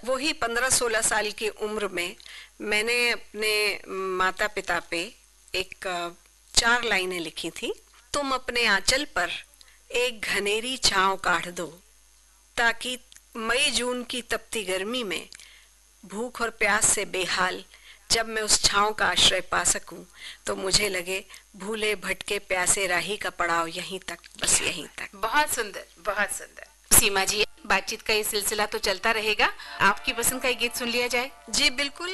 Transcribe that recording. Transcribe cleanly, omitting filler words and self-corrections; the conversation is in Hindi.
वही 15-16 साल की उम्र में मैंने अपने माता पिता पे एक 4 लाइनें लिखी थी। तुम अपने आंचल पर एक घनेरी छांव काढ़ दो, ताकि मई जून की तपती गर्मी में भूख और प्यास से बेहाल जब मैं उस छांव का आश्रय पा सकूं, तो मुझे लगे भूले भटके प्यासे राही का पड़ाव यहीं तक, बस यहीं तक। बहुत सुंदर, बहुत सुंदर। सीमा जी, बातचीत का ये सिलसिला तो चलता रहेगा। आपकी पसंद का एक गीत सुन लिया जाए। जी बिल्कुल।